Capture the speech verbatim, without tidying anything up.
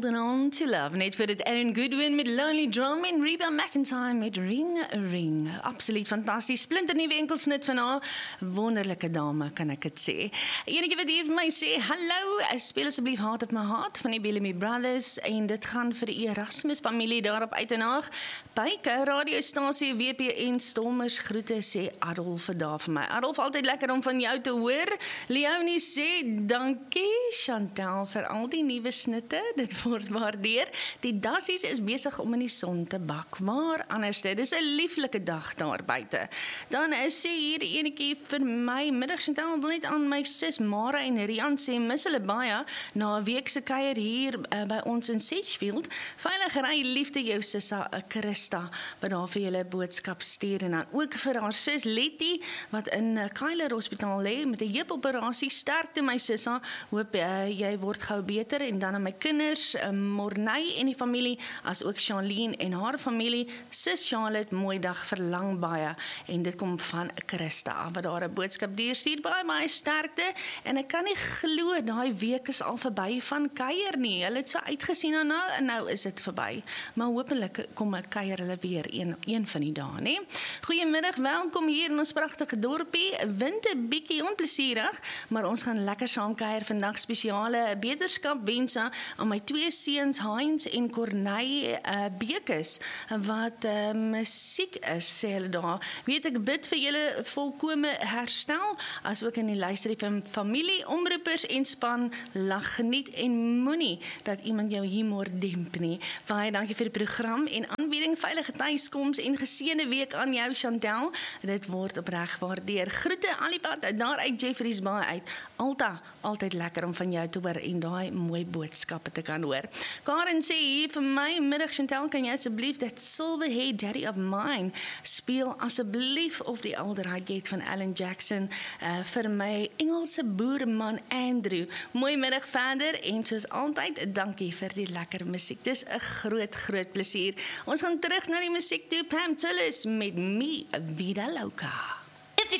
Holding On To Love. Net vir dit Aaron Goodwin met Lonely Drum en Reba McEntire met Ring Ring. Absoluut fantasties. Splinternuwe enkelsnit van haar. Wonderlike dame, kan ek dit sê. Enige wat hier vir my sê, hallo, speel asseblief Heart of My Heart van die Bellamy Brothers en dit gaan vir die Erasmus familie daarop uit en Haag. Byke, radiostasie W P N Stormers groete sê Adolf daar vir my. Adolf, altyd lekker om van jou te hoor. Leonie sê, dankie Chantal vir al die nuwe snitte, dit word waardeer. Die dassies is besig om in die son te bak, maar anders, dit is 'n lieflike dag daar buite. Dan is sê hier die enetjie vir my, middag Chantal, wil net aan my sis Mara en Rian sê, mis hulle baie, na 'n week se kuier hier uh, by ons in Sedgefield. Veilig ry liefde jou sissa uh, Christa, wat daar vir julle boodskap stuur, en dan ook vir haar sis Letty, wat in uh, Keiler Hospitaal lê, met 'n heupoperasie, sterkte my sissa, hoop uh, jy word gou beter, en dan aan my kinders, uh, Morney en die familie, as ook Charlene en haar familie, sis Charlotte, mooi dag, verlang baie, en dit kom van Christa, wat daar 'n boodskap deurstuur, baie, baie sterkte, en ek kan nie glo, daai week is al verby van kuier nie, hulle het so uitgesien aan nou, en nou is dit verby, maar hopelik kom ek kuier hulle weer een, een van die dae, nee? Goeiemiddag, welkom hier in ons pragtige dorpie, wind 'n bietjie onplesierig, maar ons gaan lekker saam kuier vandag, spesiale beterskap wense aan my twee seuns Heinz en Corneille uh, Bekes, wat uh, musiek is, sê hulle daar. Weet ek bid vir julle volkome herstel, as ook in die luisterie van familie, omroepers en span, lag, geniet en moenie dat iemand jou humor demp nie. Baie dankie vir die program en aanbieding, veilige tuiskoms en geseënde week aan jou Chantal. Dit word opreg waardeer. Groete Alipad, daar uit Jeffreys Bay uit. Alta, altyd lekker om van jou te hoor en daai mooi boodskappe te kan hoor. Karen sê hier vir my, middag Chantal, kan jy asseblief dat Silver Hair Daddy of Mine speel asseblief of die Older I Get van Alan Jackson uh, vir my Engelse boereman Andrew. Mooi middag verder en soos altyd, dankie vir die lekker musiek. Dis 'n groot, groot plesier. Ons gaan terug na die musiek toe, Pam Tillis met Me Vida Loca.